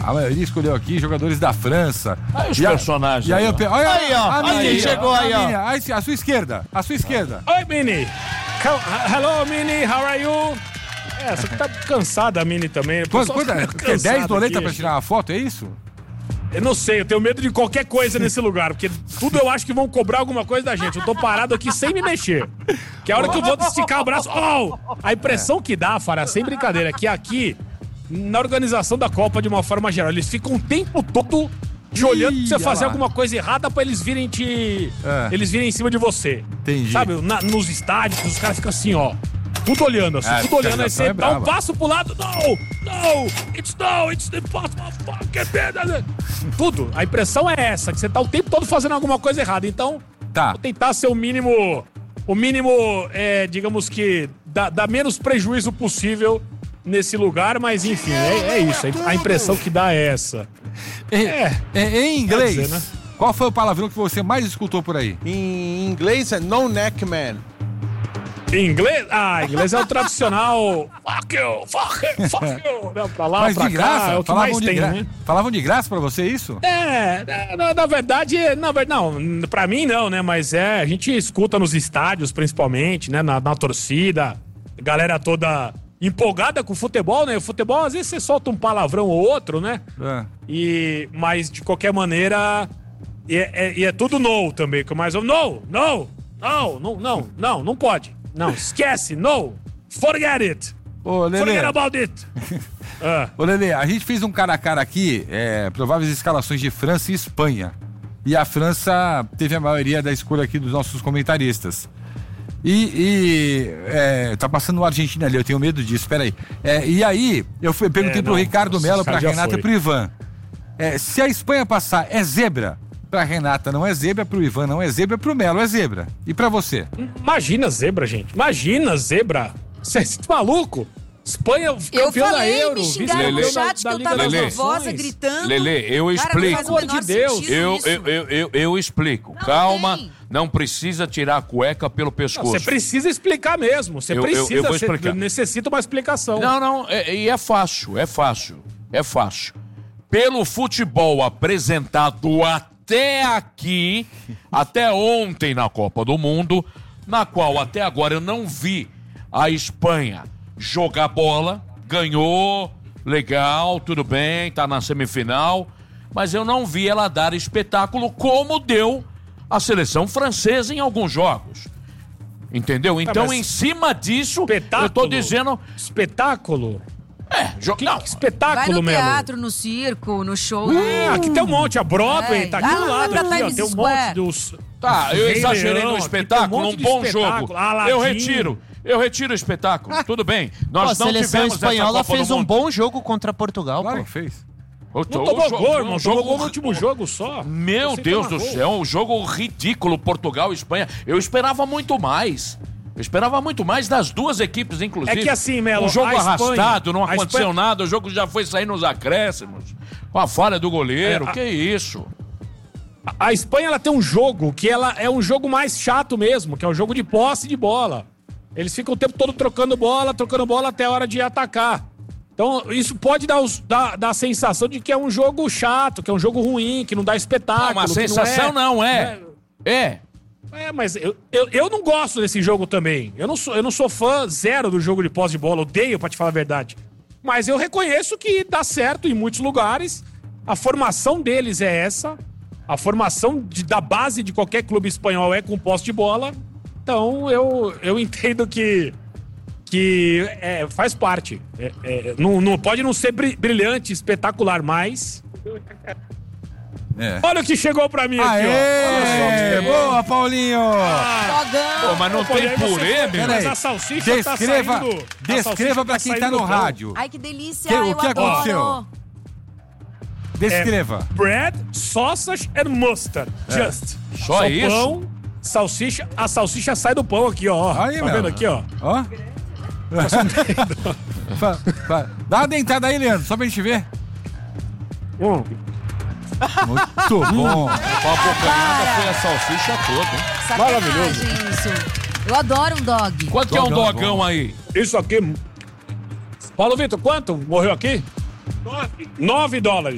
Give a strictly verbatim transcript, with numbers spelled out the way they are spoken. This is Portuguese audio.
a maioria escolheu aqui jogadores da França. Aí os e personagens. A, e aí, eu pe... Olha aí, ó. A Aí, Mini chegou aí, ó. Mini, a, a sua esquerda. A sua esquerda. Oi, Mini. Hello, Mini. How are you? É, só que tá cansada a Mini também. Quanto, quanto, quer dez doletas pra aqui. tirar uma foto, é isso? Eu não sei, eu tenho medo de qualquer coisa nesse lugar, porque tudo eu acho que vão cobrar alguma coisa da gente. Eu tô parado aqui sem me mexer. Que a hora que eu vou esticar o braço... Oh! A impressão que dá, Fara, sem brincadeira, é que aqui, na organização da Copa, de uma forma geral, eles ficam o tempo todo te olhando pra você fazer alguma coisa errada pra eles virem te... É. Eles virem em cima de você. Entendi. Sabe, na, nos estádios, os caras ficam assim, ó. Tudo olhando, assim, É, tudo olhando. Aí você é dá um brava. passo pro lado. No! No! It's no! It's the possible fucking bad. Tudo. A impressão é essa, que você tá o tempo todo fazendo alguma coisa errada. Então, Tá. vou tentar ser o mínimo... O mínimo, é, digamos que, dá, dá menos prejuízo possível nesse lugar, mas enfim, é, é isso. A impressão que dá é essa. Em, É. em- em inglês, Quer dizer, né? qual foi o palavrão que você mais escutou por aí? Em inglês é no neck man. Em inglês? Ah, inglês é o tradicional. Fuck you, fuck you, fuck you. Não, pra lá, Mas pra de graça? cá, é o que falavam, mais de tem, gra... né? falavam de graça pra você isso? É, na, na verdade, na verdade, não, pra mim não, né? Mas é, a gente escuta nos estádios, principalmente, né? Na, na torcida, galera toda empolgada com o futebol, né? O futebol, às vezes você solta um palavrão ou outro, né? É. E, mas, de qualquer maneira, e é, é, e é tudo no também, que mais... No, no, no, não, não, não, não pode. Não, esquece, no, forget it. Ô, Lelê. Forget about it. Ah. Ô, Lelê, a gente fez um cara a cara aqui, é, prováveis escalações de França e Espanha. E a França teve a maioria da escolha aqui dos nossos comentaristas. E, e é, tá passando o Argentina ali, eu tenho medo disso, peraí. É, e aí, eu fui, perguntei É, pro não, Ricardo esse Mello, pra cara já Renata foi. e pro Ivan. É, se a Espanha passar, é zebra? Pra Renata não é zebra, pro Ivan não é zebra, pro Mello é zebra. E pra você? Imagina zebra, gente. Imagina zebra. Você é maluco? Espanha, Eu campeão da falei, Euro. me xingaram Lelê. no chat que eu tava Lelê. nervosa, gritando. Lelê, eu Cara, explico. não faz o Pelo menor amor de Deus. sentido Eu, isso. eu, eu, eu, eu explico. Não Calma, tem. não precisa tirar a cueca pelo Não, pescoço. Você precisa explicar mesmo. Você Eu- eu- precisa. eu vou você explicar. necessita uma explicação. Não, não, é- e é, fácil, é fácil, é fácil. Pelo futebol apresentado até aqui, até ontem na Copa do Mundo, na qual até agora eu não vi a Espanha jogar bola, ganhou, legal, tudo bem, tá na semifinal, mas eu não vi ela dar espetáculo como deu a seleção francesa em alguns jogos. Entendeu? Então, mas em cima disso, espetáculo. eu tô dizendo... Espetáculo? É, jo... Que, não, que Vai espetáculo, no Melo. teatro, no circo, no show. É, aqui tem um monte. A Broadway É, tá aqui ah, do não, lado. vai pra Aqui, ó, Times tem um Square. monte dos... tá, eu Rei exagerei Leão, no aqui espetáculo, tem um num monte de bom espetáculo. jogo. Aladdin. Eu retiro, eu retiro o espetáculo. Tudo bem, nós Pô, a não seleção tivemos essa espanhola Copa fez do um Mundo. bom jogo contra Portugal, Claro pô. que fez. O- Não o tomou jogo- gol, um irmão. Tomou jogo- gol no último jogo só. Meu Sem Deus tomar do gol. céu, um jogo ridículo, Portugal e Espanha. Eu esperava muito mais. Eu esperava muito mais das duas equipes, inclusive. É que assim, Melo, Um jogo a Espanha- arrastado, não a aconteceu Espanha- nada, o jogo já foi sair nos acréscimos. Com a falha do goleiro, É, a- que isso? A Espanha, ela tem um jogo que ela é um jogo mais chato mesmo, que é um jogo de posse de bola. Eles ficam o tempo todo trocando bola, trocando bola até a hora de atacar. Então, isso pode dar, os, dar, dar a sensação de que é um jogo chato, que é um jogo ruim, que não dá espetáculo. Não, uma que sensação não é. É. É, mas eu, eu, eu não gosto desse jogo também. Eu não, sou, eu não sou fã zero do jogo de posse de bola, odeio, pra te falar a verdade. Mas eu reconheço que dá certo em muitos lugares. A formação deles é essa. A formação de, da base de qualquer clube espanhol é com posse de bola. Então eu, eu entendo que, que é, faz parte. É, é, não, não, pode não ser bri- brilhante, espetacular, mas... É. Olha o que chegou pra mim aqui, ó. Olha Aê! só. Boa, Paulinho! Jogão. Pô, mas não Pô, tem aí você purê, foi- meu? Mas Peraí. a salsicha Descreva, tá saindo... a descreva salsicha pra quem tá saindo no do pão. rádio. Ai, que delícia. Que- o eu que adoro. aconteceu? Descreva. Bread, sausage and mustard. Just. Só isso? Pão, salsicha. A salsicha sai do pão aqui, ó. Aí, tá meu. vendo aqui, ó? Ó. Fa- fa- Dá uma dentada aí, Leandro, só pra gente ver. Hum. Muito bom. A bocanhada foi a salsicha toda, hein? Sacanagem isso. Eu adoro um dog. Quanto que é um Dogão dogão bom. aí? Isso aqui. Paulo Vitor, quanto morreu aqui? Nove. Nove dólares.